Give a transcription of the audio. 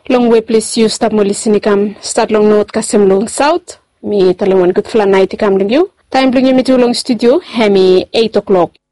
Long way please you stop mo listening kam start long note kasem long south mi talawan good flan night kam ling you time bring you me to long studio hemi 8 o'clock